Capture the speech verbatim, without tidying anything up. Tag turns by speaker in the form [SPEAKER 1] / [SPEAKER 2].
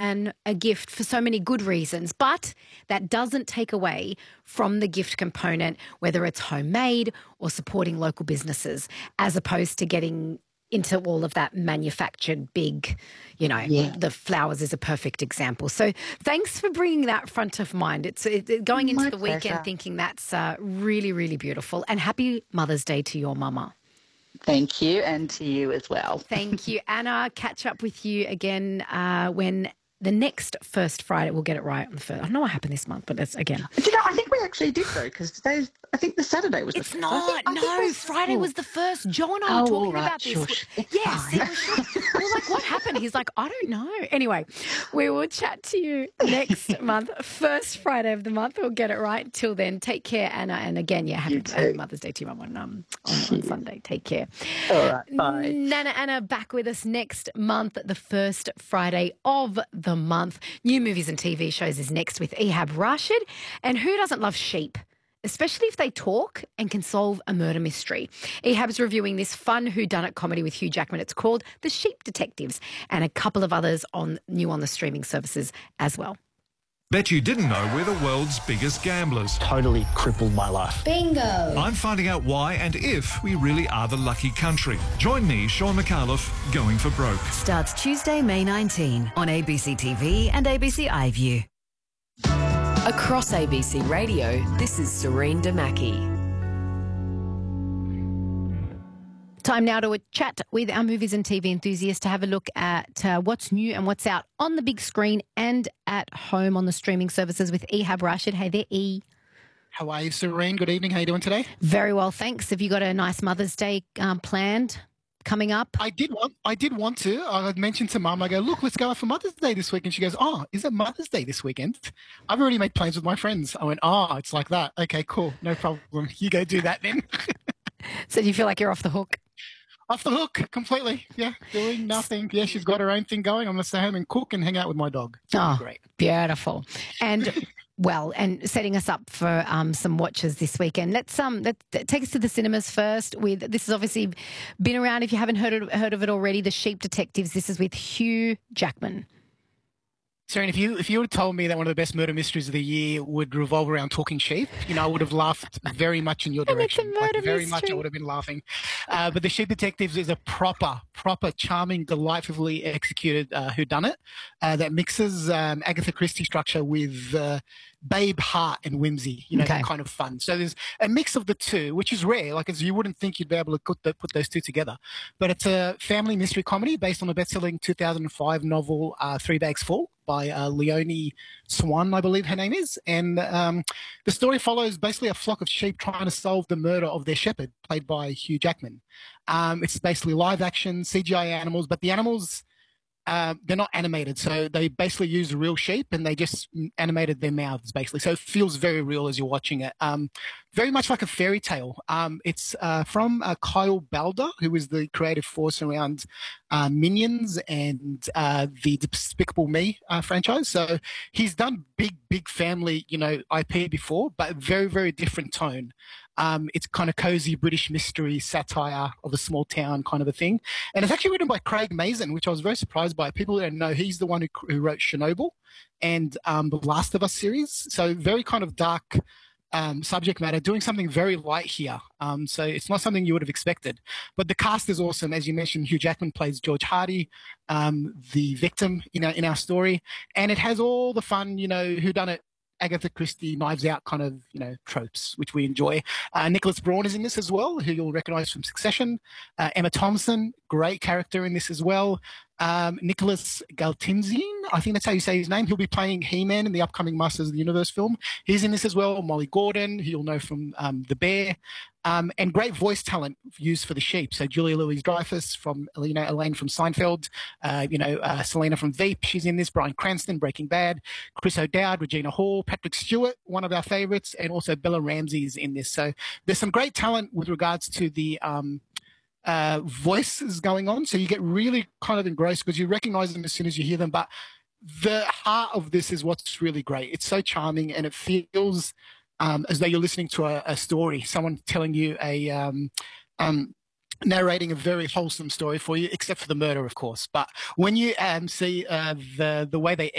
[SPEAKER 1] and a gift for so many good reasons, but that doesn't take away from the gift component, whether it's homemade or supporting local businesses, as opposed to getting into all of that manufactured big, you know,
[SPEAKER 2] Yeah.
[SPEAKER 1] the flowers is a perfect example. So thanks for bringing that front of mind. It's it, going into
[SPEAKER 2] My
[SPEAKER 1] the weekend
[SPEAKER 2] pleasure.
[SPEAKER 1] thinking that's uh, really, really beautiful. And happy Mother's Day to your mama.
[SPEAKER 2] Thank you, and to you as well.
[SPEAKER 1] Thank you, Anna. Catch up with you again uh, when the next first Friday, we'll get it right on the first. I don't know what happened this month, but it's again.
[SPEAKER 2] Do you know, I think we actually did though, because today's, I think the Saturday was the
[SPEAKER 1] It's
[SPEAKER 2] first.
[SPEAKER 1] not.
[SPEAKER 2] I think, I think
[SPEAKER 1] no,
[SPEAKER 2] we're-
[SPEAKER 1] Friday
[SPEAKER 2] oh.
[SPEAKER 1] was the first. Joe and I were
[SPEAKER 2] Oh,
[SPEAKER 1] talking
[SPEAKER 2] all right,
[SPEAKER 1] about this.
[SPEAKER 2] shush. It's
[SPEAKER 1] Yes,
[SPEAKER 2] fine.
[SPEAKER 1] it was shush. We were like, what happened? He's like, I don't know. Anyway, we will chat to you next month, first Friday of the month. We'll get it right. Till then, take care, Anna. And again, yeah, happy,
[SPEAKER 2] You too.
[SPEAKER 1] happy Mother's Day to your mum on, um, on, on Sunday. Take care.
[SPEAKER 2] All right, bye.
[SPEAKER 1] Nana Anna back with us next month, the first Friday of the month. New movies and T V shows is next with Ehab Rashid. And who doesn't love sheep? Especially if they talk and can solve a murder mystery. Ehab's reviewing this fun whodunit comedy with Hugh Jackman. It's called The Sheep Detectives, and a couple of others on new on the streaming services as well.
[SPEAKER 3] Bet you didn't know we're the world's biggest gamblers.
[SPEAKER 4] Totally crippled my life.
[SPEAKER 5] Bingo.
[SPEAKER 3] I'm finding out why and if we really are the lucky country. Join me, Sean McAuliffe, Going for Broke.
[SPEAKER 5] Starts Tuesday, May nineteenth on A B C T V and A B C iView. Across A B C Radio, this is Serene Damaki.
[SPEAKER 1] Time now to a chat with our movies and T V enthusiasts to have a look at uh, what's new and what's out on the big screen and at home on the streaming services with Ehab Rashid. Hey there, E.
[SPEAKER 6] How are you, Serene? Good evening. How are you doing today?
[SPEAKER 1] Very well, thanks. Have you got a nice Mother's Day um, planned coming up?
[SPEAKER 6] I did want I did want to. I mentioned to Mum, I go, look, let's go out for Mother's Day this week. And she goes, oh, is it Mother's Day this weekend? I've already made plans with my friends. I went, oh, it's like that. Okay, cool. No problem. You go do that then.
[SPEAKER 1] So do you feel like you're off the hook?
[SPEAKER 6] Off the hook completely. Yeah, doing nothing. Yeah, she's got her own thing going. I'm going to stay home and cook and hang out with my dog.
[SPEAKER 1] Oh,
[SPEAKER 6] Great.
[SPEAKER 1] Beautiful. And well, and setting us up for um, some watches this weekend. Let's um let take us to the cinemas first. With this has obviously been around. If you haven't heard of, heard of it already, The Sheep Detectives. This is with Hugh Jackman.
[SPEAKER 6] Serene, if you if you would have told me that one of the best murder mysteries of the year would revolve around talking sheep, you know, I would have laughed very much in your
[SPEAKER 1] And it's a
[SPEAKER 6] direction.
[SPEAKER 1] murder
[SPEAKER 6] Like, very much, I
[SPEAKER 1] mystery.
[SPEAKER 6] would have been laughing. Uh, but The Sheep Detectives is a proper, proper, charming, delightfully executed uh, whodunit uh, that mixes um, Agatha Christie structure with uh, babe heart and whimsy. You know,
[SPEAKER 1] Okay.
[SPEAKER 6] that kind of fun. So there's a mix of the two, which is rare. Like, as you wouldn't think you'd be able to put, the, put those two together. But it's a family mystery comedy based on the best-selling two thousand five novel uh, Three Bags Full by uh, Leonie Swan, I believe her name is. And um, the story follows basically a flock of sheep trying to solve the murder of their shepherd, played by Hugh Jackman. Um, it's basically live action, C G I animals, but the animals, uh, they're not animated. So they basically use real sheep and they just animated their mouths, basically. So it feels very real as you're watching it. Um, very much like a fairy tale. Um, it's uh, from uh, Kyle Balder, who is the creative force around uh, Minions and uh, the Despicable Me uh, franchise. So he's done big, big family, you know, I P before, but very, very different tone. Um, it's kind of cozy British mystery satire of a small town kind of a thing. And it's actually written by Craig Mazin, which I was very surprised by. People don't know he's the one who, who wrote Chernobyl and um, the Last of Us series. So very kind of dark um, subject matter, doing something very light here. Um, so it's not something you would have expected. But the cast is awesome. As you mentioned, Hugh Jackman plays George Hardy, um, the victim in our, in our story. And it has all the fun, you know, whodunit Agatha Christie, Knives Out kind of, you know, tropes, which we enjoy. Uh, Nicholas Braun is in this as well, who you'll recognise from Succession. Uh, Emma Thompson, great character in this as well. Um, Nicholas Galtinzine, I think that's how you say his name. He'll be playing He-Man in the upcoming Masters of the Universe film. He's in this as well. Molly Gordon, who you'll know from um, The Bear. Um, and great voice talent used for the sheep. So Julia Louis-Dreyfus from, you know, Elaine from Seinfeld, uh, you know, uh, Selena from Veep, she's in this, Bryan Cranston, Breaking Bad, Chris O'Dowd, Regina Hall, Patrick Stewart, one of our favourites, and also Bella Ramsey's in this. So there's some great talent with regards to the um, uh, voices going on. So you get really kind of engrossed because you recognise them as soon as you hear them. But the heart of this is what's really great. It's so charming and it feels um, as though you're listening to a, a story, someone telling you a um, um, narrating a very wholesome story for you, except for the murder, of course. But when you um, see uh, the the way they